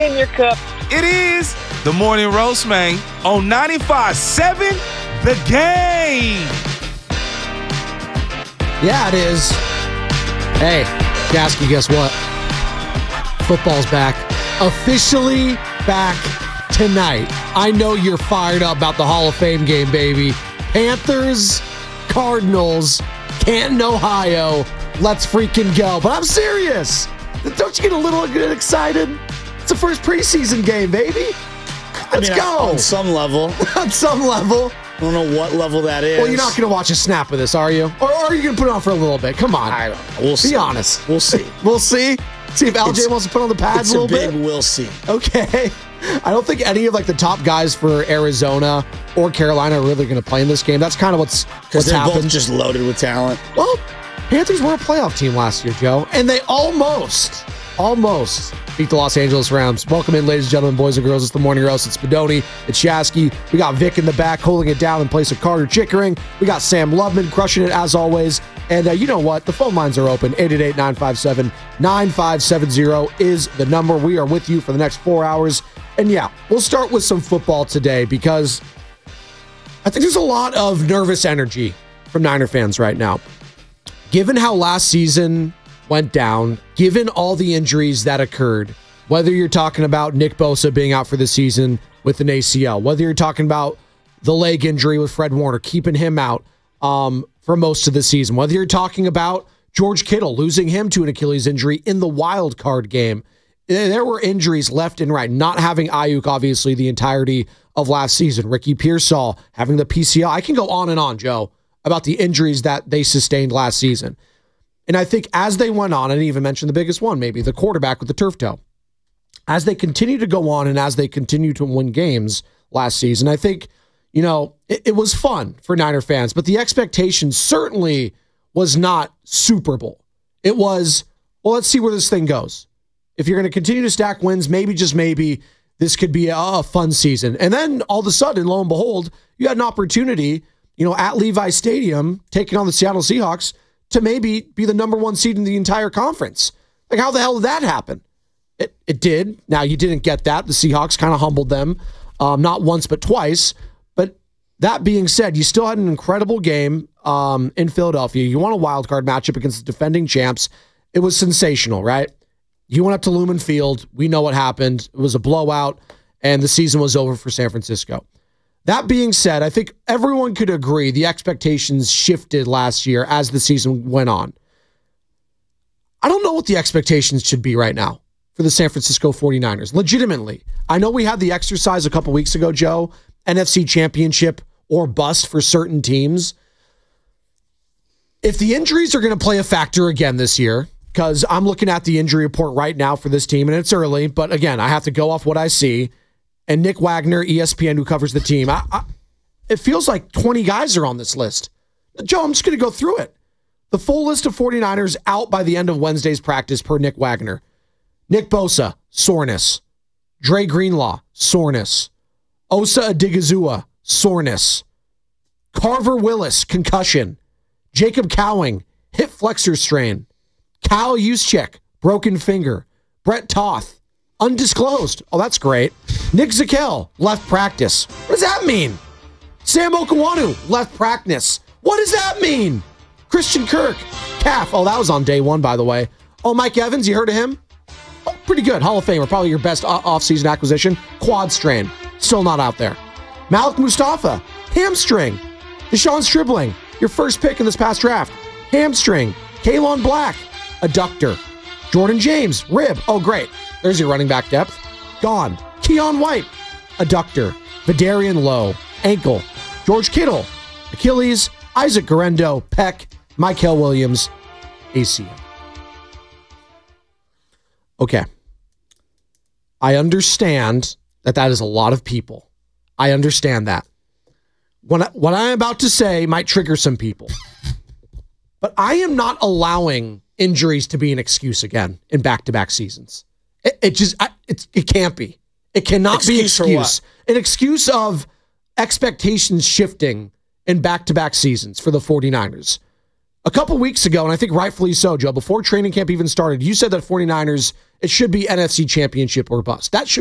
in your cup. It is the Morning Roast, man, on 95.7 The Game. Yeah, it is. Hey, Jasky, guess what? Football's back. Officially back tonight. I know you're fired up about the Hall of Fame game, baby. Panthers, Cardinals, Canton, Ohio. Let's freaking go. But I'm serious. Don't you get a little excited? It's the first preseason game, baby. Let's go. On some level. On some level. I don't know what level that is. Well, you're not going to watch a snap of this, are you? Or are you going to put it on for a little bit? Come on. I don't know. We'll see. Be honest. We'll see. We'll see. See if LJ wants to put on the pads a little bit. We'll see. Okay. I don't think any of the top guys for Arizona or Carolina are really going to play in this game. That's kind of what's happened. Because they're both just loaded with talent. Well, Panthers were a playoff team last year, Joe, and they almost beat the Los Angeles Rams. Welcome in, ladies and gentlemen, boys and girls. It's the Morning Roast. It's Spadoni. It's Shasky. We got Vic in the back holding it down in place of Carter Chickering. We got Sam Loveman crushing it as always. And you know what? The phone lines are open. 888-957-9570 is the number. We are with you for the next 4 hours. And yeah, we'll start with some football today because I think there's a lot of nervous energy from Niner fans right now. Given how last season went down, given all the injuries that occurred, whether you're talking about Nick Bosa being out for the season with an ACL, whether you're talking about the leg injury with Fred Warner, keeping him out for most of the season, whether you're talking about George Kittle, losing him to an Achilles injury in the wild card game, there were injuries left and right. Not having Ayuk, obviously, the entirety of last season. Ricky Pearsall having the PCL. I can go on and on, Joe, about the injuries that they sustained last season. And I think as they went on, I didn't even mention the biggest one, maybe the quarterback with the turf toe. As they continue to go on and as they continue to win games last season, I think, it was fun for Niner fans, but the expectation certainly was not Super Bowl. It was, well, let's see where this thing goes. If you're going to continue to stack wins, maybe, just maybe, this could be a fun season. And then all of a sudden, lo and behold, you had an opportunity, at Levi Stadium, taking on the Seattle Seahawks, to maybe be the number one seed in the entire conference. Like, how the hell did that happen? It did. Now, you didn't get that. The Seahawks kind of humbled them, not once but twice. But that being said, you still had an incredible game in Philadelphia. You won a wild card matchup against the defending champs. It was sensational, right? You went up to Lumen Field. We know what happened. It was a blowout, and the season was over for San Francisco. That being said, I think everyone could agree the expectations shifted last year as the season went on. I don't know what the expectations should be right now for the San Francisco 49ers. Legitimately. I know we had the exercise a couple weeks ago, Joe, NFC Championship or bust for certain teams. If the injuries are going to play a factor again this year, because I'm looking at the injury report right now for this team, and it's early, but again, I have to go off what I see. And Nick Wagner, ESPN, who covers the team, it feels like 20 guys are on this list. Joe, I'm just going to go through it. The full list of 49ers out by the end of Wednesday's practice per Nick Wagner. Nick Bosa, soreness. Dre Greenlaw, soreness. Osa Odigizua, soreness. Carver Willis, concussion. Jacob Cowing, hip flexor strain. Kyle Juszczyk, broken finger. Brett Toth, undisclosed. Oh, that's great. Nick Zakelj, left practice. What does that mean? Sam Okwuonu, left practice. What does that mean? Christian Kirk, calf. Oh, that was on day one, by the way. Oh, Mike Evans, you heard of him? Oh, pretty good. Hall of Famer. Probably your best offseason acquisition. Quad strain. Still not out there. Malik Mustafa, hamstring. Deshaun Stribling, your first pick in this past draft. Hamstring. Kalon Black, adductor. Jordan James, rib. Oh, great. There's your running back depth. Gone. Keon White, adductor. Vidarian Lowe, ankle. George Kittle, Achilles. Isaac Guerendo, pec. Mykel Williams, ACL. Okay. I understand that is a lot of people. I understand that. What I'm about to say might trigger some people. But I am not allowing injuries to be an excuse again in back-to-back seasons. It can't be. It cannot be an excuse. An excuse of expectations shifting in back-to-back seasons for the 49ers. A couple weeks ago, and I think rightfully so, Joe, before training camp even started, you said that 49ers It should be NFC Championship or bust. That should